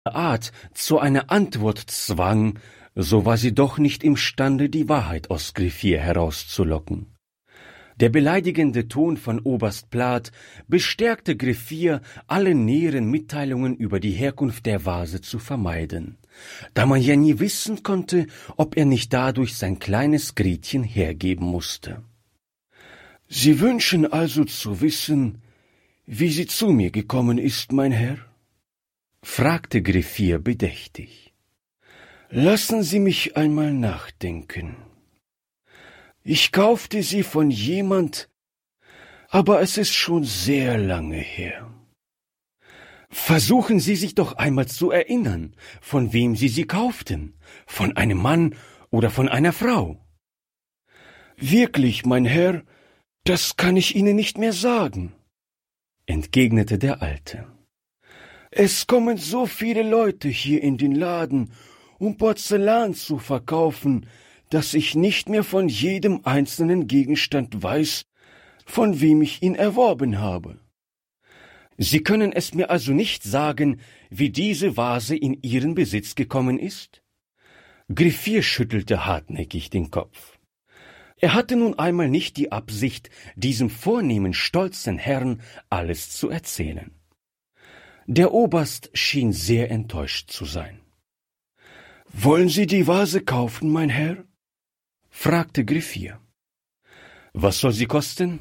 Art zu einer Antwort zwang, so war sie doch nicht imstande, die Wahrheit aus Griffier herauszulocken. Der beleidigende Ton von Oberst Plath bestärkte Griffier, alle näheren Mitteilungen über die Herkunft der Vase zu vermeiden, da man ja nie wissen konnte, ob er nicht dadurch sein kleines Gretchen hergeben musste. »Sie wünschen also zu wissen, wie sie zu mir gekommen ist, mein Herr?« fragte Griffier bedächtig. »Lassen Sie mich einmal nachdenken. Ich kaufte sie von jemand, aber es ist schon sehr lange her.« »Versuchen Sie sich doch einmal zu erinnern, von wem Sie sie kauften, von einem Mann oder von einer Frau.« »Wirklich, mein Herr, das kann ich Ihnen nicht mehr sagen«, entgegnete der Alte. »Es kommen so viele Leute hier in den Laden, um Porzellan zu verkaufen, dass ich nicht mehr von jedem einzelnen Gegenstand weiß, von wem ich ihn erworben habe.« »Sie können es mir also nicht sagen, wie diese Vase in Ihren Besitz gekommen ist?« Griffier schüttelte hartnäckig den Kopf. Er hatte nun einmal nicht die Absicht, diesem vornehmen, stolzen Herrn alles zu erzählen. Der Oberst schien sehr enttäuscht zu sein. »Wollen Sie die Vase kaufen, mein Herr?« fragte Griffier. »Was soll sie kosten?«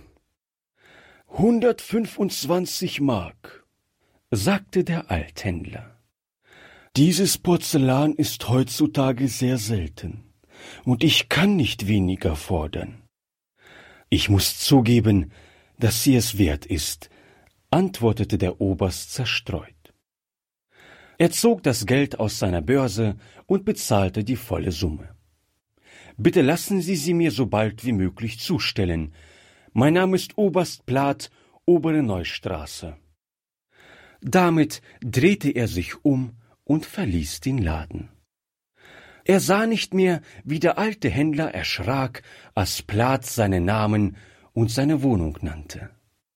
125 Mark«, sagte der Althändler. »Dieses Porzellan ist heutzutage sehr selten, und ich kann nicht weniger fordern.« »Ich muß zugeben, dass sie es wert ist«, antwortete der Oberst zerstreut. Er zog das Geld aus seiner Börse und bezahlte die volle Summe. »Bitte lassen Sie sie mir so bald wie möglich zustellen. Mein Name ist Oberst Plath, Obere Neustraße.« Damit drehte er sich um und verließ den Laden. Er sah nicht mehr, wie der alte Händler erschrak, als Plath seinen Namen und seine Wohnung nannte.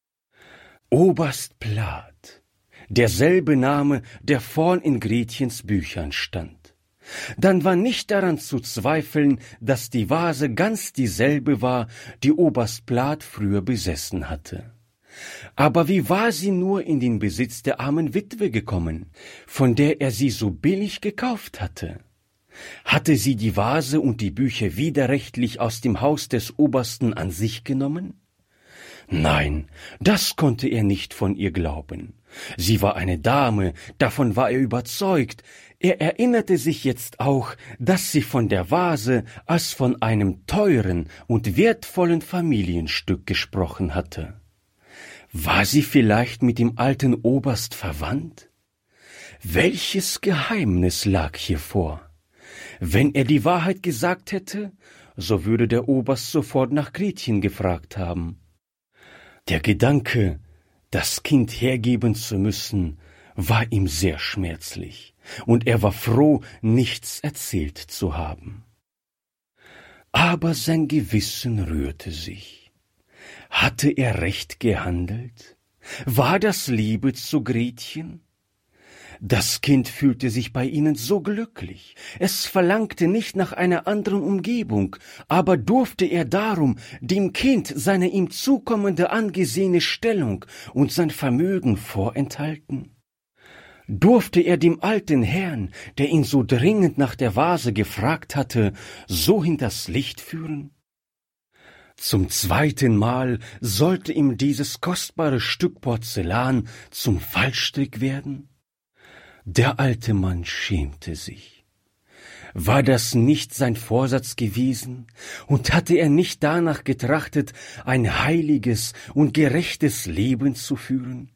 Oberst Plath, derselbe Name, der vorn in Gretchens Büchern stand. Dann war nicht daran zu zweifeln, dass die Vase ganz dieselbe war, die Oberst Plath früher besessen hatte. Aber wie war sie nur in den Besitz der armen Witwe gekommen, von der er sie so billig gekauft hatte? Hatte sie die Vase und die Bücher widerrechtlich aus dem Haus des Obersten an sich genommen? Nein, das konnte er nicht von ihr glauben. Sie war eine Dame, davon war er überzeugt. Er erinnerte sich jetzt auch, dass sie von der Vase als von einem teuren und wertvollen Familienstück gesprochen hatte. War sie vielleicht mit dem alten Oberst verwandt? Welches Geheimnis lag hier vor? Wenn er die Wahrheit gesagt hätte, so würde der Oberst sofort nach Gretchen gefragt haben. Der Gedanke, das Kind hergeben zu müssen, war ihm sehr schmerzlich, und er war froh, nichts erzählt zu haben. Aber sein Gewissen rührte sich. Hatte er recht gehandelt? War das Liebe zu Gretchen? Das Kind fühlte sich bei ihnen so glücklich. Es verlangte nicht nach einer anderen Umgebung, aber durfte er darum dem Kind seine ihm zukommende angesehene Stellung und sein Vermögen vorenthalten? Durfte er dem alten Herrn, der ihn so dringend nach der Vase gefragt hatte, so hinters Licht führen? Zum zweiten Mal sollte ihm dieses kostbare Stück Porzellan zum Fallstrick werden? Der alte Mann schämte sich. War das nicht sein Vorsatz gewesen, und hatte er nicht danach getrachtet, ein heiliges und gerechtes Leben zu führen?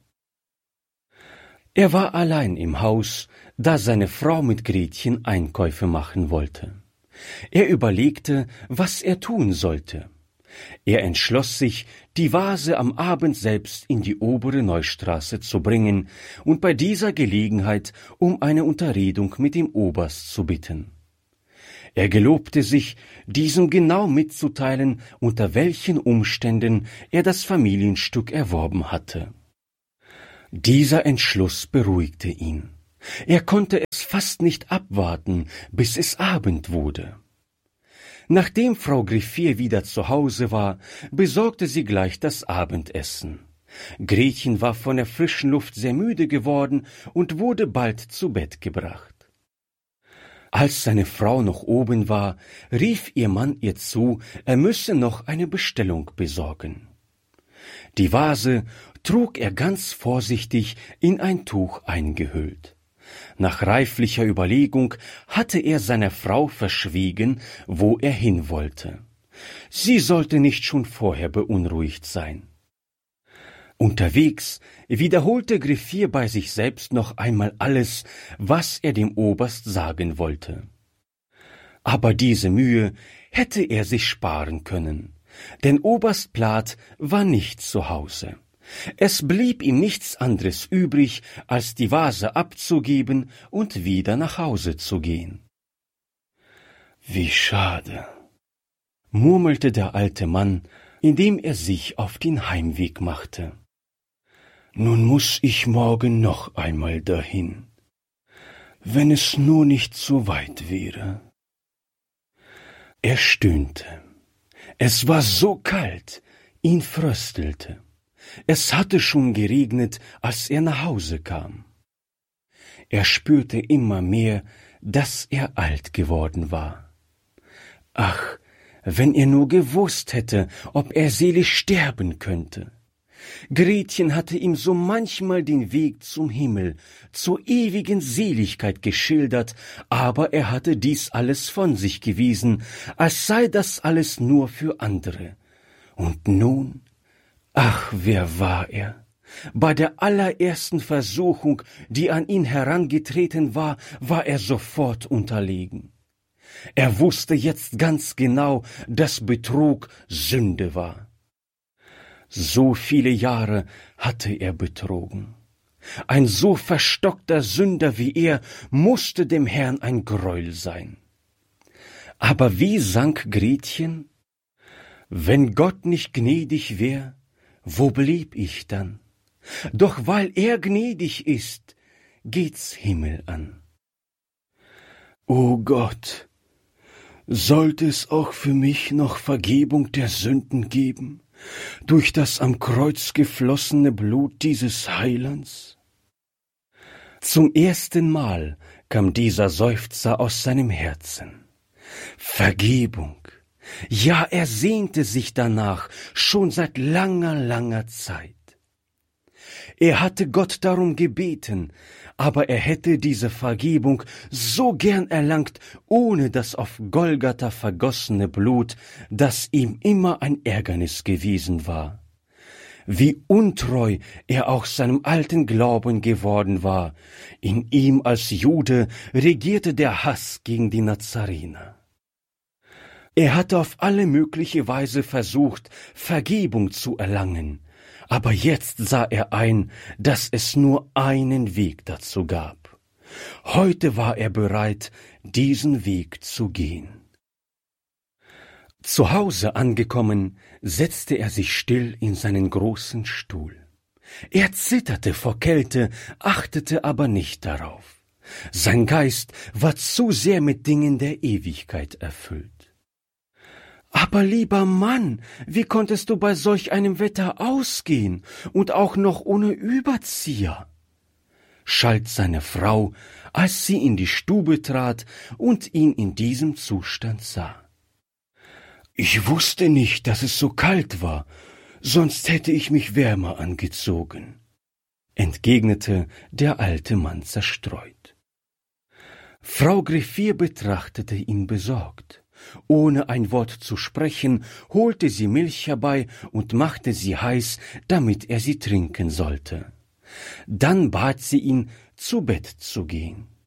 Er war allein im Haus, da seine Frau mit Gretchen Einkäufe machen wollte. Er überlegte, was er tun sollte. Er entschloss sich, die Vase am Abend selbst in die Obere Neustraße zu bringen und bei dieser Gelegenheit um eine Unterredung mit dem Oberst zu bitten. Er gelobte sich, diesem genau mitzuteilen, unter welchen Umständen er das Familienstück erworben hatte. Dieser Entschluss beruhigte ihn. Er konnte es fast nicht abwarten, bis es Abend wurde. Nachdem Frau Griffier wieder zu Hause war, besorgte sie gleich das Abendessen. Gretchen war von der frischen Luft sehr müde geworden und wurde bald zu Bett gebracht. Als seine Frau noch oben war, rief ihr Mann ihr zu, er müsse noch eine Bestellung besorgen. Die Vase trug er ganz vorsichtig in ein Tuch eingehüllt. Nach reiflicher Überlegung hatte er seiner Frau verschwiegen, wo er hin wollte. Sie sollte nicht schon vorher beunruhigt sein. Unterwegs wiederholte Griffier bei sich selbst noch einmal alles, was er dem Oberst sagen wollte. Aber diese Mühe hätte er sich sparen können, denn Oberst Plath war nicht zu Hause. Es blieb ihm nichts anderes übrig, als die Vase abzugeben und wieder nach Hause zu gehen. »Wie schade«, murmelte der alte Mann, indem er sich auf den Heimweg machte. »Nun muß ich morgen noch einmal dahin, wenn es nur nicht so weit wäre.« Er stöhnte. Es war so kalt, ihn fröstelte. Es hatte schon geregnet, als er nach Hause kam. Er spürte immer mehr, dass er alt geworden war. Ach, wenn er nur gewusst hätte, ob er seelisch sterben könnte. Gretchen hatte ihm so manchmal den Weg zum Himmel, zur ewigen Seligkeit geschildert, aber er hatte dies alles von sich gewiesen, als sei das alles nur für andere. Und nun, ach, wer war er? Bei der allerersten Versuchung, die an ihn herangetreten war, war er sofort unterlegen. Er wusste jetzt ganz genau, dass Betrug Sünde war. So viele Jahre hatte er betrogen. Ein so verstockter Sünder wie er musste dem Herrn ein Greuel sein. Aber wie sank Gretchen? Wenn Gott nicht gnädig wär, wo blieb ich dann? Doch weil er gnädig ist, geht's Himmel an. O Gott, sollte es auch für mich noch Vergebung der Sünden geben, durch das am Kreuz geflossene Blut dieses Heilands? Zum ersten Mal kam dieser Seufzer aus seinem Herzen. Vergebung. Ja, er sehnte sich danach, schon seit langer, langer Zeit. Er hatte Gott darum gebeten, aber er hätte diese Vergebung so gern erlangt, ohne das auf Golgatha vergossene Blut, das ihm immer ein Ärgernis gewesen war. Wie untreu er auch seinem alten Glauben geworden war. In ihm als Jude regierte der Hass gegen die Nazarener. Er hatte auf alle mögliche Weise versucht, Vergebung zu erlangen, aber jetzt sah er ein, dass es nur einen Weg dazu gab. Heute war er bereit, diesen Weg zu gehen. Zu Hause angekommen, setzte er sich still in seinen großen Stuhl. Er zitterte vor Kälte, achtete aber nicht darauf. Sein Geist war zu sehr mit Dingen der Ewigkeit erfüllt. »Aber lieber Mann, wie konntest du bei solch einem Wetter ausgehen und auch noch ohne Überzieher?« schalt seine Frau, als sie in die Stube trat und ihn in diesem Zustand sah. »Ich wusste nicht, dass es so kalt war, sonst hätte ich mich wärmer angezogen«, entgegnete der alte Mann zerstreut. Frau Griffier betrachtete ihn besorgt. Ohne ein Wort zu sprechen, holte sie Milch herbei und machte sie heiß, damit er sie trinken sollte. Dann bat sie ihn, zu Bett zu gehen.